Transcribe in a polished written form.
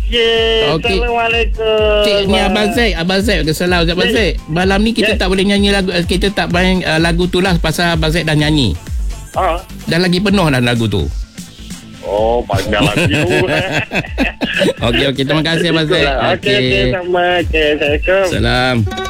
Okey. Assalamualaikum. Cik ni Abang Zaid kesalau Abang Zaid. Malam ni kita tak boleh nyanyi lagu, kita tak main lagu tu lah pasal Abang Zaid dah nyanyi. Dah lagi penuh dah lagu tu. Oh, panjang lagi tu. Okey, terima kasih Abang Zaid. Okey, sama. Okey, Assalamualaikum. Salam.